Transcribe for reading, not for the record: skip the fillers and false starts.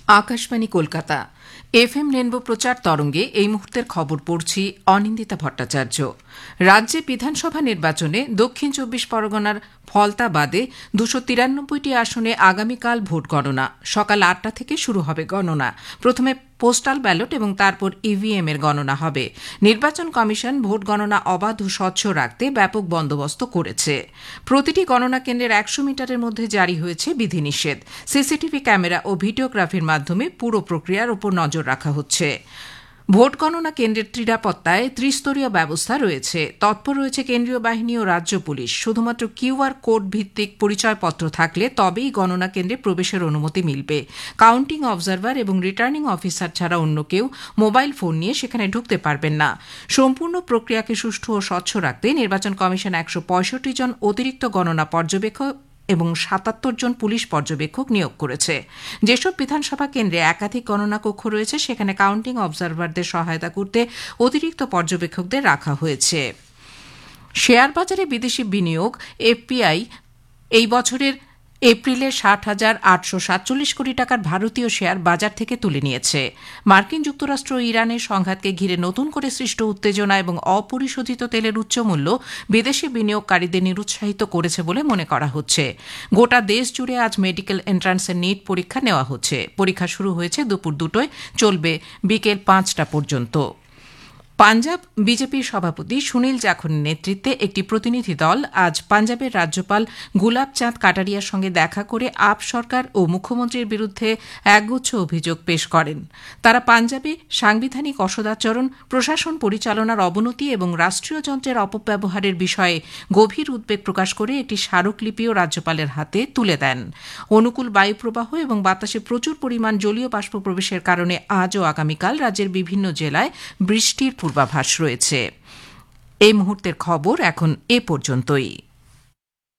Akashvani Kolkata FM rainbow প্রচার তরঙ্গে এই মুহূর্তের খবর পড়ছি অনিন্দিতা ভট্টাচার্য। রাজ্যে বিধানসভা নির্বাচনে দক্ষিণ ২৪ পরগনার ফলতা বাদে ২৯৩টি আসনে আগামীকাল ভোট গণনা। সকাল ৮টা থেকে শুরু হবে গণনা। প্রথমে পোস্টাল ব্যালট এবং তারপর ইভিএম এর গণনা হবে। নির্বাচন কমিশন ভোট গণনা অবাধ ও স্বচ্ছ রাখতে ব্যাপক বন্দোবস্ত করেছে। প্রতিটি গণনা কেন্দ্রের ১০০ মিটারের মধ্যে জারি হয়েছে বিধিনিষেধ। সিসিটিভি ক্যামেরা ও ভিডিওগ্রাফির মাধ্যমে পুরো প্রক্রিয়ার উপর নজর রাখা হচ্ছে। ভোট গণনা কেন্দ্রের নিরাপত্তায় ত্রিস্তরীয় ব্যবস্থা রয়েছে। তৎপর রয়েছে কেন্দ্রীয় বাহিনী ও রাজ্য পুলিশ। শুধুমাত্র কিউআর কোড ভিত্তিক পরিচয়পত্র থাকলে তবেই গণনা কেন্দ্রে প্রবেশের অনুমতি মিলবে। কাউন্টিং অবজারভার এবং রিটার্নিং অফিসার ছাড়া অন্য কেউ মোবাইল ফোন নিয়ে সেখানে ঢুকতে পারবেন না। সম্পূর্ণ প্রক্রিয়াকে সুষ্ঠু ও স্বচ্ছ রাখতে নির্বাচন কমিশন ১৬৫ জন অতিরিক্ত গণনা পর্যবেক্ষক এবং ৭৭ জন পুলিশ পর্যবেক্ষক নিয়োগ করেছে। যেসব বিধানসভা কেন্দ্রে একাধিক গণনা কক্ষ রয়েছে সেখানে কাউন্টিং অবজারভারদের সহায়তা করতে অতিরিক্ত পর্যবেক্ষকদের রাখা হয়েছে। শেয়ার বাজারে বিদেশি বিনিয়োগ এফপিআই এই বছরের এপ্রিলে ৬০,৮৪৭ কোটি টাকার ভারতীয় শেয়ার বাজার থেকে তুলে নিয়েছে। মার্কিন যুক্তরাষ্ট্র ও ইরানের সংঘাতকে ঘিরে নতুন করে সৃষ্ট উত্তেজনা এবং অপরিশোধিত তেলের উচ্চমূল্য বিদেশি বিনিয়োগকারীদের নিরুৎসাহিত করেছে বলে মনে করা হচ্ছে। গোটা দেশ জুড়ে আজ মেডিকেল এন্ট্রান্সের নিট পরীক্ষা নেওয়া হচ্ছে। পরীক্ষা শুরু হয়েছে দুপুর ২টোয়, চলবে বিকেল ৫টা পর্যন্ত। পাঞ্জাব বিজেপির সভাপতি সুনীল জাখরের নেতৃত্বে একটি প্রতিনিধি দল আজ পাঞ্জাবের রাজ্যপাল গুলাব চাঁদ কাটারিয়ার সঙ্গে দেখা করে আপ সরকার ও মুখ্যমন্ত্রীর বিরুদ্ধে একগুচ্ছ অভিযোগ পেশ করেন। তারা পাঞ্জাবে সাংবিধানিক অসদাচরণ, প্রশাসন পরিচালনার অবনতি এবং রাষ্ট্রীয় যন্ত্রের অপব্যবহারের বিষয়ে গভীর উদ্বেগ প্রকাশ করে একটি স্মারকলিপিও রাজ্যপালের হাতে তুলে দেন। অনুকূল বায়ুপ্রবাহ এবং বাতাসে প্রচুর পরিমাণ জলীয় বাষ্প প্রবেশের কারণে আজ ও আগামীকাল রাজ্যের বিভিন্ন জেলায় বৃষ্টির পূর্বাভাস রয়েছে। এই মুহূর্তের খবর এখন এ পর্যন্তই।